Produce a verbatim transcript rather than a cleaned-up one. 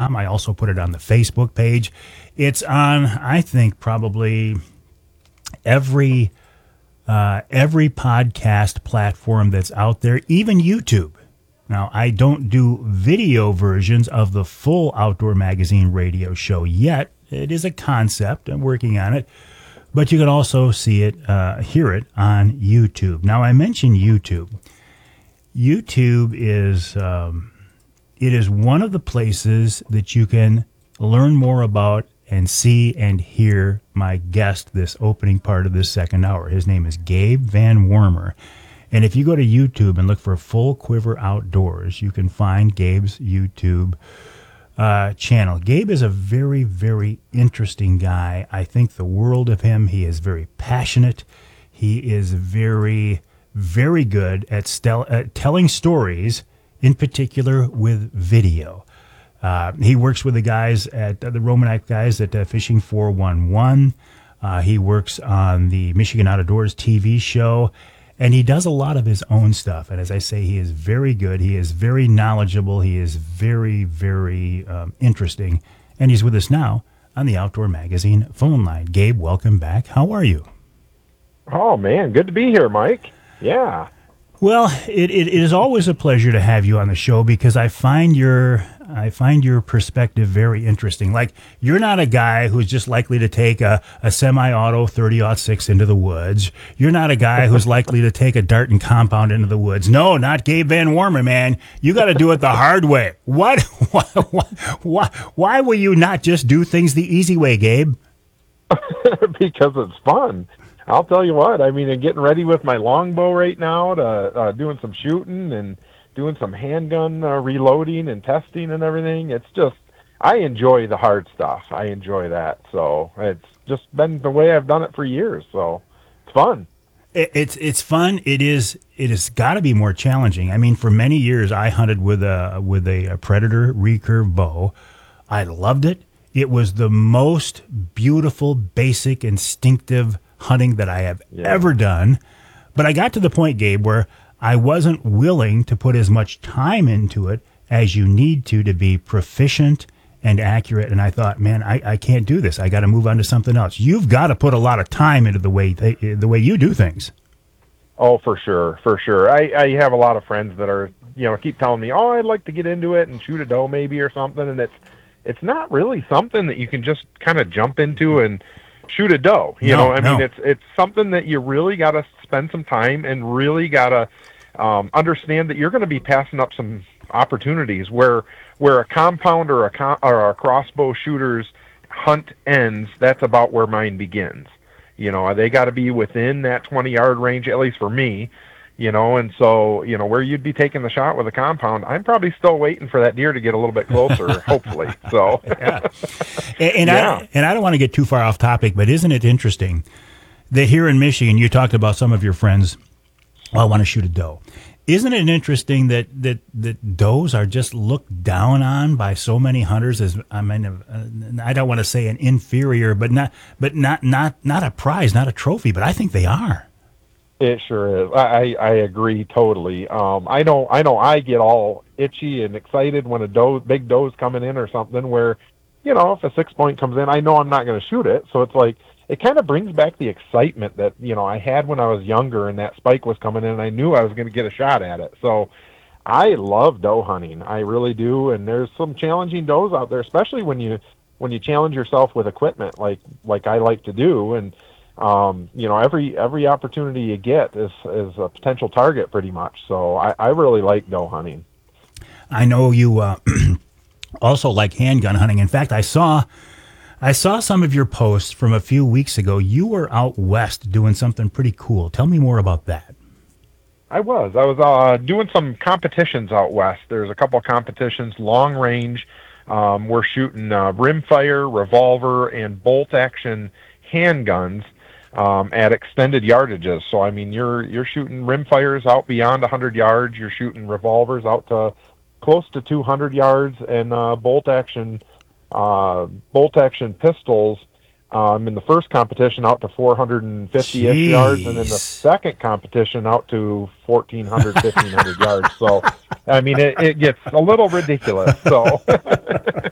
com. I also put it on the Facebook page. It's on, I think, probably every uh, every podcast platform that's out there, even YouTube. Now, I don't do video versions of the full Outdoor Magazine radio show yet. It is a concept. I'm working on it. But you can also see it, uh, hear it on YouTube. Now, I mentioned YouTube. YouTube is um, it is one of the places that you can learn more about and see and hear my guest this opening part of this second hour. His name is Gabe Van Wormer. And if you go to YouTube and look for Full Quiver Outdoors, you can find Gabe's YouTube uh, channel. Gabe is a very, very interesting guy. I think the world of him. He is very passionate. He is very, very good at, stel- at telling stories, in particular with video. Uh, he works with the guys at uh, the Romanite guys at uh, Fishing four one one. Uh, he works on the Michigan Outdoors T V show. And he does a lot of his own stuff. And as I say, he is very good. He is very knowledgeable. He is very, very um, interesting. And he's with us now on the Outdoor Magazine phone line. Gabe, welcome back. How are you? Oh, man. Good to be here, Mike. Yeah. Well, it, it, it is always a pleasure to have you on the show because I find your I find your perspective very interesting. Like, you're not a guy who's just likely to take a, a semi-auto thirty aught six into the woods. You're not a guy who's likely to take a dart and compound into the woods. No, not Gabe Van Wormer, man. You got to do it the hard way. What? Why, why, why, why will you not just do things the easy way, Gabe? Because it's fun. I'll tell you what. I mean, I'm getting ready with my longbow right now, to uh, doing some shooting and doing some handgun uh, reloading and testing and everything. It's just, I enjoy the hard stuff. I enjoy that. So it's just been the way I've done it for years. So it's fun. It, it's it's fun. It is. It has got to be more challenging. I mean, for many years, I hunted with a with a, a Predator recurve bow. I loved it. It was the most beautiful, basic, instinctive hunting that I have yeah. ever done. But I got to the point, Gabe, where I wasn't willing to put as much time into it as you need to to be proficient and accurate. And I thought, man, I, I can't do this. I got to move on to something else. You've got to put a lot of time into the way they, the way you do things. Oh, for sure, for sure. I, I have a lot of friends that are, you know, keep telling me, oh, I'd like to get into it and shoot a doe maybe or something. And it's it's not really something that you can just kind of jump into and shoot a doe. You no, know, I no. mean, it's it's something that you really got to spend some time and really got to um, understand that you're going to be passing up some opportunities where where a compound or a com- or a crossbow shooter's hunt ends. That's about where mine begins. You know, they got to be within that twenty yard range, at least for me. You know, and so, you know, where you'd be taking the shot with a compound, I'm probably still waiting for that deer to get a little bit closer, hopefully. So, yeah. And, and, yeah. I, and I don't want to get too far off topic, but isn't it interesting that here in Michigan, you talked about some of your friends, oh, I want to shoot a doe. Isn't it interesting that, that, that does are just looked down on by so many hunters as, I mean, uh, I don't want to say an inferior, but not, but not, not, not a prize, not a trophy, but I think they are. It sure is. I, I agree totally. Um, I know I know I get all itchy and excited when a doe, big doe's coming in or something where, you know, if a six point comes in, I know I'm not going to shoot it. So it's like, it kind of brings back the excitement that, you know, I had when I was younger and that spike was coming in and I knew I was going to get a shot at it. So I love doe hunting. I really do. And there's some challenging does out there, especially when you, when you challenge yourself with equipment like, like I like to do. And, Um, you know, every every opportunity you get is is a potential target, pretty much. So I, I really like doe hunting. I know you uh, also like handgun hunting. In fact, I saw I saw some of your posts from a few weeks ago. You were out west doing something pretty cool. Tell me more about that. I was. I was uh, doing some competitions out west. There's a couple of competitions, long range. Um, we're shooting uh, rimfire, revolver, and bolt action handguns. Um, at extended yardages. So, I mean, you're you're shooting rimfires out beyond one hundred yards. You're shooting revolvers out to close to two hundred yards, and uh, bolt action uh, bolt action pistols. Um, in the first competition, out to four hundred fifty-ish yards, and in the second competition, out to fourteen hundred, fifteen hundred yards. So, I mean, it, it gets a little ridiculous. So,